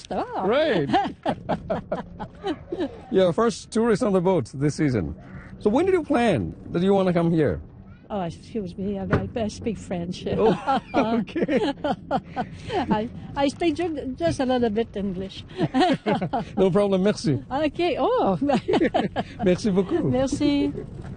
Oh. Right. Yeah, first tourist on the boat this season. So when did you plan that you want to come here? Oh, excuse me. I speak French. Oh, okay. I speak just a little bit English. No problem, merci. Okay. Oh. Merci beaucoup. Merci.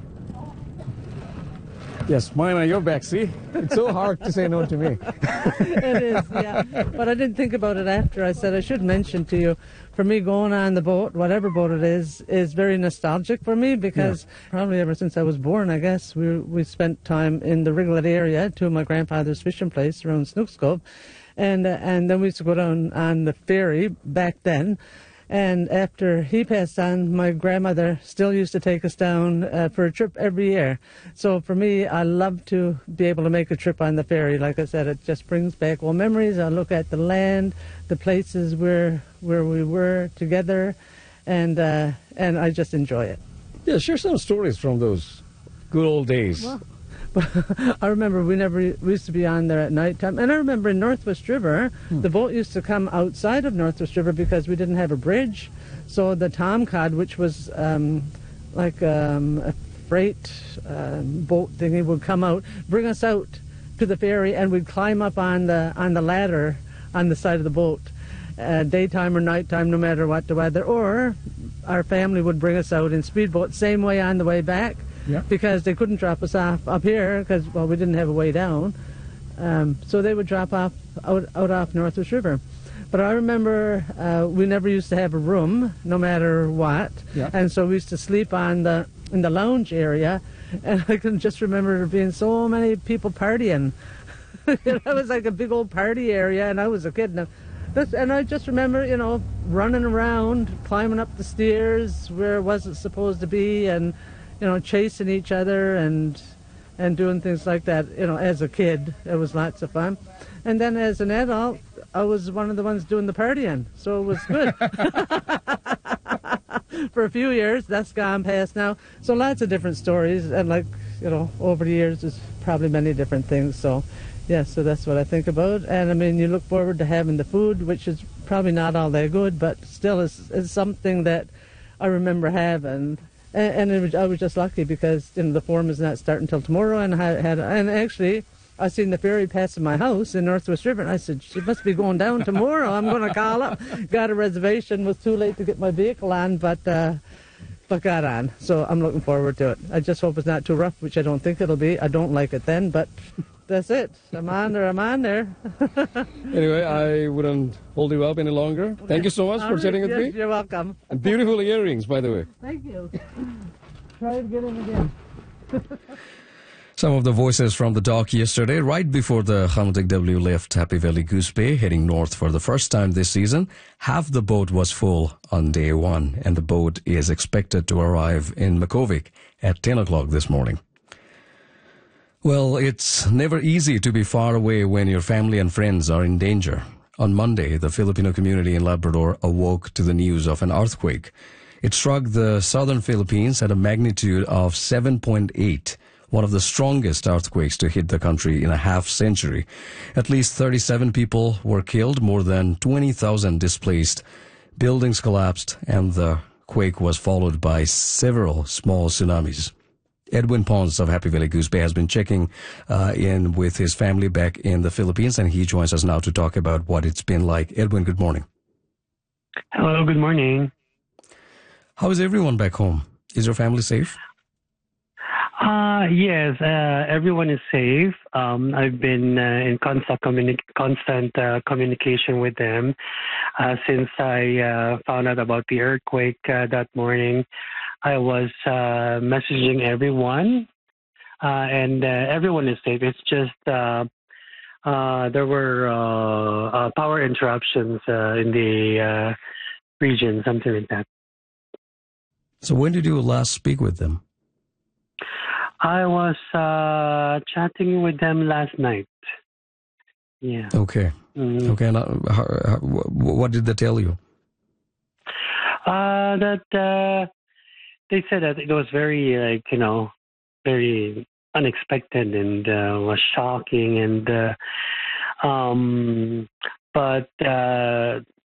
Yes, mine, you're back, see? It's so hard to say no to me. It is, yeah. But I didn't think about it after. I said I should mention to you, for me going on the boat, whatever boat it is very nostalgic for me because probably ever since I was born, I guess, we spent time in the Riglet area to my grandfather's fishing place around Snookscove. And then we used to go down on the ferry back then. And after he passed on, my grandmother still used to take us down for a trip every year. So for me, I love to be able to make a trip on the ferry. Like I said, it just brings back old memories. I look at the land, the places where we were together, and I just enjoy it. Yeah, share some stories from those good old days. Well, I remember we used to be on there at night time. And I remember in Northwest River, the boat used to come outside of Northwest River because we didn't have a bridge. So the Tomcod, which was like a freight boat thingy, would come out, bring us out to the ferry, and we'd climb up on the ladder on the side of the boat, daytime or nighttime, no matter what the weather. Or our family would bring us out in speedboat, same way on the way back. Yeah. Because they couldn't drop us off up here because, well, we didn't have a way down. So they would drop off out off Northwest River. But I remember we never used to have a room, no matter what. Yeah. And so we used to sleep in the lounge area. And I can just remember there being so many people partying. It was like a big old party area, and I was a kid. And I just remember, running around, climbing up the stairs where it wasn't supposed to be, and chasing each other and doing things like that. As a kid, it was lots of fun. And then as an adult, I was one of the ones doing the partying, so it was good. For a few years, that's gone past now. So lots of different stories, and over the years, there's probably many different things. So, yeah, so that's what I think about. And I mean, you look forward to having the food, which is probably not all that good, but still is something that I remember having. And I was just lucky because the forum is not starting until tomorrow, and actually I seen the ferry passing my house in Northwest River, and I said she must be going down tomorrow. I'm going to call up. Got a reservation. Was too late to get my vehicle on, but got on. So I'm looking forward to it. I just hope it's not too rough, which I don't think it'll be. I don't like it then, but that's it. I'm on there. Anyway, I wouldn't hold you up any longer. Thank you so much for chatting with me. You're welcome. And beautiful earrings, by the way. Thank you. Try to get in again. Some of the voices from the dock yesterday, right before the Gamutek W left Happy Valley Goose Bay, heading north for the first time this season. Half the boat was full on day one, and the boat is expected to arrive in Makhovik at 10 o'clock this morning. Well, it's never easy to be far away when your family and friends are in danger. On Monday, the Filipino community in Labrador awoke to the news of an earthquake. It struck the southern Philippines at a magnitude of 7.8, one of the strongest earthquakes to hit the country in a half-century. At least 37 people were killed, more than 20,000 displaced. Buildings collapsed, and the quake was followed by several small tsunamis. Edwin Pons of Happy Valley Goose Bay has been checking in with his family back in the Philippines, and he joins us now to talk about what it's been like. Edwin, good morning. Hello, good morning. How is everyone back home? Is your family safe? Yes, everyone is safe. I've been in constant communication with them since I found out about the earthquake that morning. I was messaging everyone, and everyone is safe. It's just there were power interruptions in the region, something like that. So when did you last speak with them? I was chatting with them last night. Yeah. Okay. Mm-hmm. Okay. Now, what did they tell you? That they said that it was very, very unexpected and was shocking, and but